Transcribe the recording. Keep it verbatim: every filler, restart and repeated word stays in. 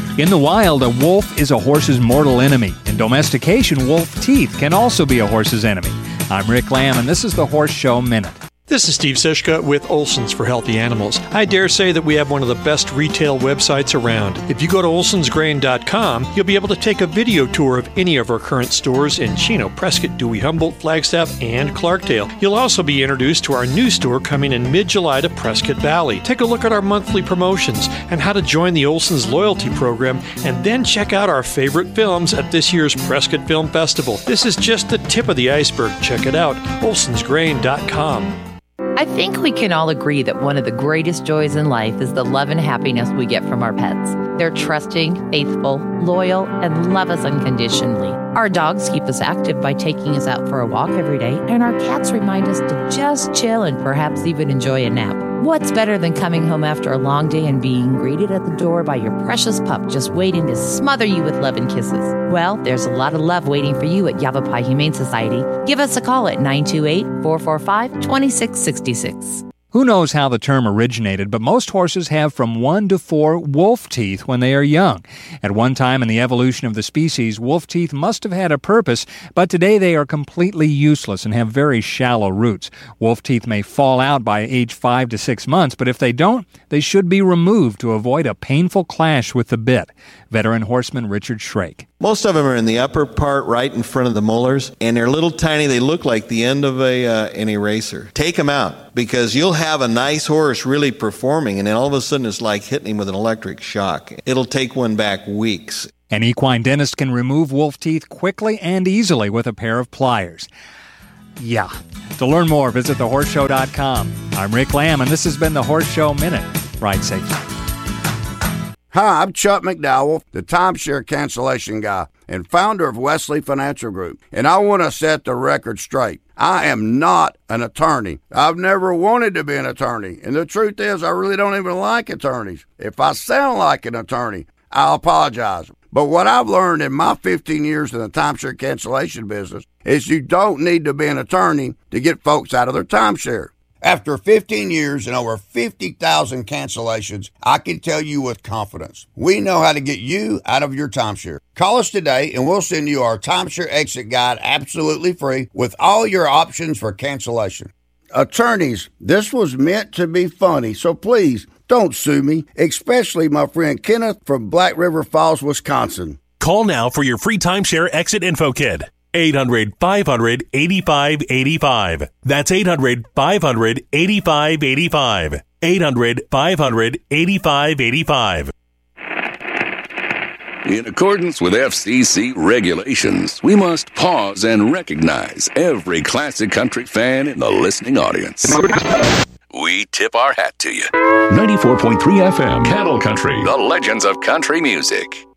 In the wild, a wolf is a horse's mortal enemy. In domestication, wolf teeth can also be a horse's enemy. I'm Rick Lamb, and this is the Horse Show Minute. This is Steve Sischka with Olson's for Healthy Animals. I dare say that we have one of the best retail websites around. If you go to olsons grain dot com, you'll be able to take a video tour of any of our current stores in Chino, Prescott, Dewey, Humboldt, Flagstaff, and Clarkdale. You'll also be introduced to our new store coming in mid-July to Prescott Valley. Take a look at our monthly promotions and how to join the Olson's loyalty program, and then check out our favorite films at this year's Prescott Film Festival. This is just the tip of the iceberg. Check it out, olsons grain dot com. I think we can all agree that one of the greatest joys in life is the love and happiness we get from our pets. They're trusting, faithful, loyal, and love us unconditionally. Our dogs keep us active by taking us out for a walk every day, and our cats remind us to just chill and perhaps even enjoy a nap. What's better than coming home after a long day and being greeted at the door by your precious pup just waiting to smother you with love and kisses? Well, there's a lot of love waiting for you at Yavapai Humane Society. Give us a call at nine two eight, four four five, two six six six. Who knows how the term originated, but most horses have from one to four wolf teeth when they are young. At one time in the evolution of the species, wolf teeth must have had a purpose, but today they are completely useless and have very shallow roots. Wolf teeth may fall out by age five to six months, but if they don't, they should be removed to avoid a painful clash with the bit. Veteran horseman Richard Shrake. Most of them are in the upper part right in front of the molars, and they're little tiny. They look like the end of a uh, an eraser. Take them out, because you'll have a nice horse really performing, and then all of a sudden it's like hitting him with an electric shock. It'll take one back weeks. An equine dentist can remove wolf teeth quickly and easily with a pair of pliers. Yeah. To learn more, visit the horse show dot com. I'm Rick Lamb, and this has been the Horse Show Minute. Ride safely. Hi, I'm Chuck McDowell, the timeshare cancellation guy and founder of Wesley Financial Group, and I want to set the record straight. I am not an attorney. I've never wanted to be an attorney, and the truth is I really don't even like attorneys. If I sound like an attorney, I'll apologize. But what I've learned in my fifteen years in the timeshare cancellation business is you don't need to be an attorney to get folks out of their timeshare. After fifteen years and over fifty thousand cancellations, I can tell you with confidence, we know how to get you out of your timeshare. Call us today and we'll send you our timeshare exit guide absolutely free with all your options for cancellation. Attorneys, this was meant to be funny, so please don't sue me, especially my friend Kenneth from Black River Falls, Wisconsin. Call now for your free timeshare exit info kit. eight hundred, five hundred, eighty-five eighty-five. That's eight hundred, five hundred, eighty-five eighty-five. eight hundred, five hundred, eighty-five eighty-five. In accordance with F C C regulations, we must pause and recognize every classic country fan in the listening audience. We tip our hat to you. ninety-four point three F M, Cattle Country. The legends of country music.